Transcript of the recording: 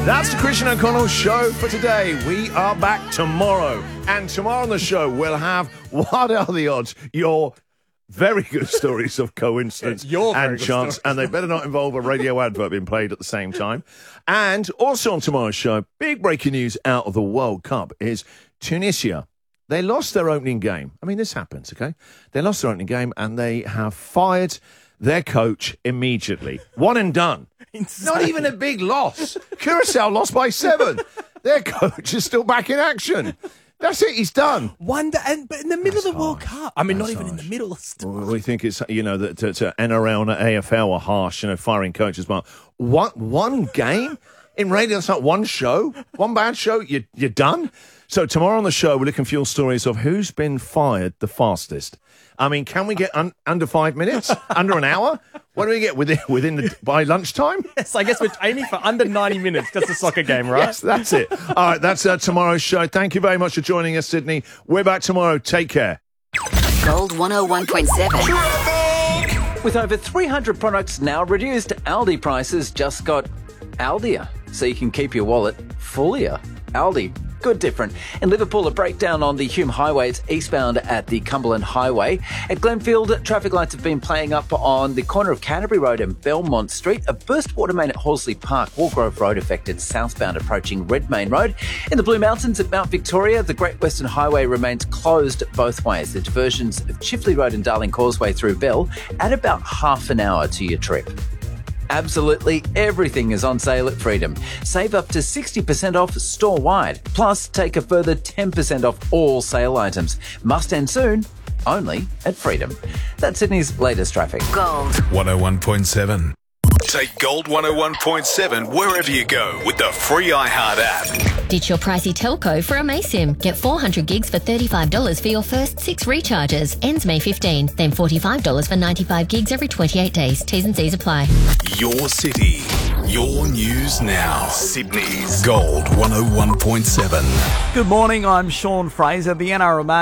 That's the Christian O'Connell Show for today. We are back tomorrow. And tomorrow on the show, we'll have What Are the Odds? Your very good stories of coincidence and chance. And they better not involve a radio advert being played at the same time. And also on tomorrow's show, big breaking news out of the World Cup is Tunisia. They lost their opening game. I mean, this happens, okay? They lost their opening game and they have fired their coach immediately. One and done. Insane. Not even a big loss. Curacao lost by 7. Their coach is still back in action. That's it. He's done. But in the middle of the World Cup. I mean, not even in the middle. We think it's, you know, that NRL and AFL are harsh, you know, firing coaches. But one game in radio, that's not one show, one bad show, you're done. So tomorrow on the show, we're looking for your stories of who's been fired the fastest. I mean, can we get under 5 minutes? Under an hour? What do we get by lunchtime? Yes, I guess we're aiming for under 90 minutes. That's a soccer game, right? Yes, that's it. All right, that's tomorrow's show. Thank you very much for joining us, Sydney. We're back tomorrow. Take care. Gold 101.7. With over 300 products now reduced, Aldi prices just got Aldier, so you can keep your wallet fullier. Aldi. Good different. In Liverpool, a breakdown on the Hume Highway. It's eastbound at the Cumberland Highway. At Glenfield, traffic lights have been playing up on the corner of Canterbury Road and Belmont Street. A burst water main at Horsley Park. Wargrove Road affected southbound approaching Redmayne Road. In the Blue Mountains at Mount Victoria, the Great Western Highway remains closed both ways. The diversions of Chifley Road and Darling Causeway through Bell add about half an hour to your trip. Absolutely everything is on sale at Freedom. Save up to 60% off store-wide. Plus, take a further 10% off all sale items. Must end soon, only at Freedom. That's Sydney's latest traffic. Gold 101.7. Take Gold 101.7 wherever you go with the free iHeart app. Ditch your pricey telco for Amaysim. Get 400 gigs for $35 for your first 6 recharges. Ends May 15. Then $45 for 95 gigs every 28 days. T's and C's apply. Your city, your news now. Sydney's Gold 101.7. Good morning, I'm Sean Fraser. The NRMA